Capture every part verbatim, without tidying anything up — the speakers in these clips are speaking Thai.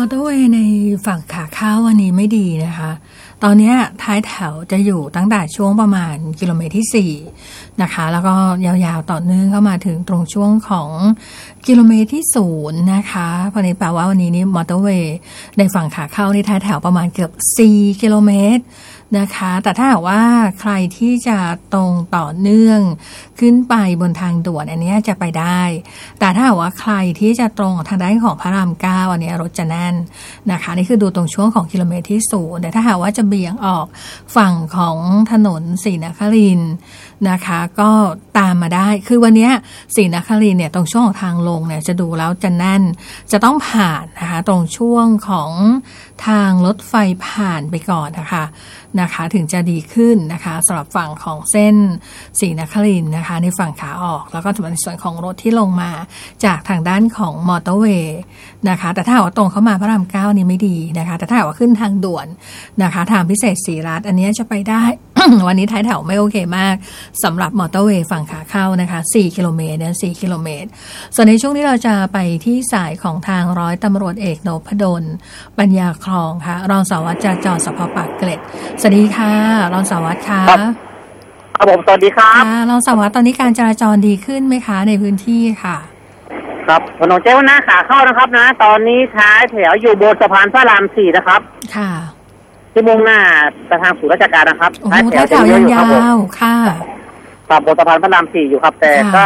อเตอร์เวย์ในฝั่งขาเข้าวันนี้ไม่ดีนะคะตอนนี้ท้ายแถวจะอยู่ตั้งแต่ช่วงประมาณกิโลเมตรที่สี่นะคะแล้วก็ยาวๆต่อเนื่องเข้ามาถึงตรงช่วงของกิโลเมตรที่ศูนย์นะคะเพราะนี้แปลว่าวันนี้นี่มอเตอร์เวย์ในฝั่งขาเข้านี่ท้ายแถวประมาณเกือบสี่กิโลเมตรนะคะแต่ถ้าหากว่าใครที่จะตรงต่อเนื่องขึ้นไปบนทางด่วนอันนี้จะไปได้แต่ถ้าหากว่าใครที่จะตรงทางด้านของพระรามเก้าอันนี้รถจะแน่นนะคะนี่คือดูตรงช่วงของกิโลเมตรที่ศูนย์แต่ถ้าหากว่าจะเบี่ยงออกฝั่งของถนนศรีนครินทร์นะคะก็ตามมาได้คือวันนี้ศรีนครินทร์เนี่ยตรงช่วงของทางลงเนี่ยจะดูแล้วจะแน่นจะต้องผ่านนะคะตรงช่วงของทางรถไฟผ่านไปก่อนนะคะนะคะถึงจะดีขึ้นนะคะสำหรับฝั่งของเส้นศรีนครินทร์นะคะในฝั่งขาออกแล้วก็ในส่วนของรถที่ลงมาจากทางด้านของมอเตอร์เวย์นะคะแต่ถ้าหากว่าตรงเข้ามาพระรามเก้านี่ไม่ดีนะคะแต่ถ้าหากว่าขึ้นทางด่วนนะคะทางพิเศษศรีรัตน์อันนี้จะไปได้ วันนี้ท้ายแถวไม่โอเคมากสำหรับมอเตอร์เวย์ฝั่งขาเข้านะคะสี่กิโลเมตรนะสี่กิโลเมตรส่วนในช่วงนี้เราจะไปที่สายของทางร้อยตำรวจเอกนพดลปัญญาคลองค่ะรองสารวัตรจราจรสภ.ปากเกร็ดสวัสดีค่ะรองสารวัตรค่ะครับผมสวัสดีครับค่ะรองสารวัตรตอนนี้การจราจรดีขึ้นไหมคะในพื้นที่ค่ะครับถนนเจ้าหน้าขาเข้านะครับนะตอนนี้ท้ายแถวอยู่บนสะพานพระรามสี่นะครับค่ะที่มุ่งหน้าไปทางศูนย์ราชการนะครับท้ายแถวจะยาวๆค่ะครับบนสะพานพระรามสี่อยู่ครับแต่ก็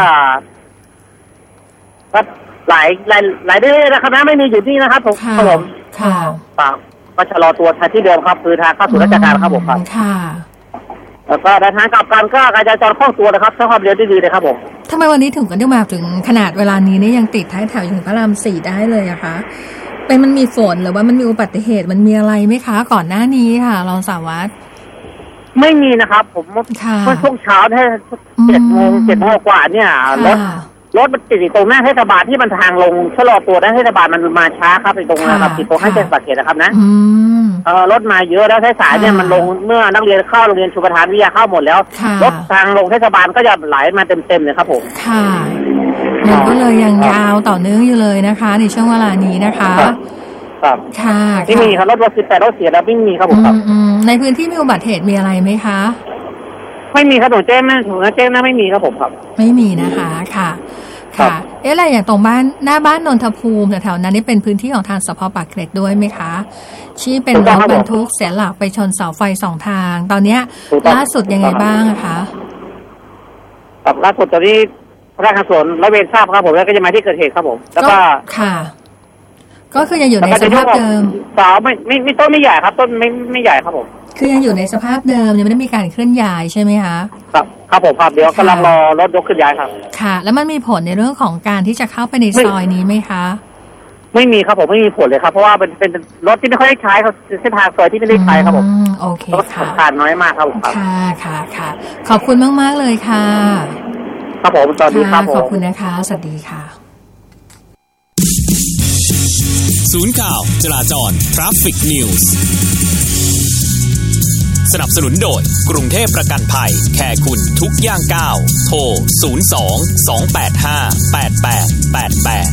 ก็หลายหลายหลายเรื่อยๆนะครับนะไม่มีอยู่ที่นะครับผมครับผมค่ะก็ชะลอตัวทางที่เดิมครับคือทางเข้าสู่ราชการครับผมครับค่ะแล้วก็เดินทางกลับกันก็การจราจรคล่องตัวนะครับใช้ความเร็วได้ดีเลยครับผมทำไมวันนี้ถึงกันได้มาถึงขนาดเวลานี้นี่ยังติดท้ายแถวถึงพระรามสี่ได้เลยอะคะเป็นมันมีฝนหรือว่ามันมีอุบัติเหตุมันมีอะไรไหมคะก่อนหน้านี้ค่ะรองสารวัตรไม่มีนะครับผมเมื่อช่วงเช้าแค่เจ็ดโมงเจ็ดโมงกว่าเนี่ยรถรถมันติดตรงหน้าเทศบาลที่มันทางลงชะลอตัวได้เทศบาลมันมาช้าครับไปตรงนะครับติดตรงให้เทศบาลเขตนะครับนะเออรถมาเยอะแล้วสายเนี่ยมันลงเมื่อนักเรียนเข้าโรงเรียนชุมประทานวิทยาเข้าหมดแล้วรถทางลงเทศบาลก็จะไหลมาเต็มๆเลยครับผมค่ะมันก็เลยยังยาวต่อเนื่องอยู่เลยนะคะในช่วงเวลานี้นะคะครับค่ะที่มีครับรถรถสิบแปดรถเสียแล้วไม่มีครับผมครับในพื้นที่มีอุบัติเหตุมีอะไรไหมคะไม่มีครับผมแจ้งนะถูกนะแจ้งนะไม่มีครับผมครับไม่มีนะคะค่ะค่ะเอ๊ะอะไรอย่างตรงบ้านหน้าบ้านนนทภูมิแถวนั้นนี่เป็นพื้นที่ของทางสภ.ปากเกร็ดด้วยไหมคะที่เป็นรถบรรทุกเสียหลักไปชนเสาไฟสองทางตอนนี้ล่าสุดยังไงบ้างคะครับล่าสุดตอนนี้พนักงานสวนร้อยเวรทราบครับผมแล้วก็จะมาที่เกิดเหตุครับผมแล้วก็ค่ะก็คือยังอยู่ในสภาพเดิมเสาไม่ไม่ไม่ต้นไม่ใหญ่ครับต้นไม่ไม่ใหญ่ครับผมคือยังอยู่ในสภาพเดิมยังไม่ได้มีการเคลื่อนย้ายใช่ไหมคะครับครับผมครับเดี๋ยวกำลังรอรถยกขึ้นย้ายครับค่ะแล้วมันมีผลในเรื่องของการที่จะเข้าไปในซอยนี้ไหมคะไม่มีครับผมไม่มีผลเลยครับเพราะว่าเป็นเป็นรถที่ไม่ค่อยได้ใช้ครับเส้นทางซอยที่ไม่ได้ใช้ครับผมโอเคค่ะรถผ่านน้อยมากครับผมค่ะค่ะค่ะขอบคุณมากๆเลยค่ะครับผมสวัสดีครับผมขอบคุณนะคะสวัสดีค่ะศูนย์ข่าวจราจร Traffic News สนับสนุนโดยกรุงเทพประกันภัยแค่คุณทุกย่างก้าวโทรศูนย์ สอง สอง แปด ห้า แปด แปด แปด แปด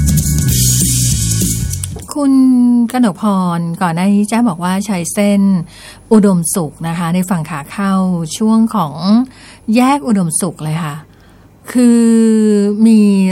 คุณกนกพรก่อนหน้านี้แจ้งบอกว่าใช้เส้นอุดมสุขนะคะในฝั่งขาเข้าช่วงของแยกอุดมสุขเลยค่ะคือมี